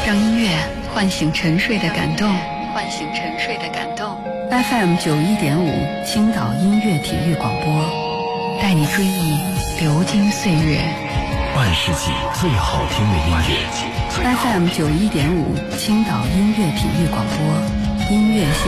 让音乐唤醒沉睡的感动。FM 91.5青岛音乐体育广播，带你追忆流金岁月， 半世纪最好听的音乐。 FM 91.5青岛音乐体育广播，音乐现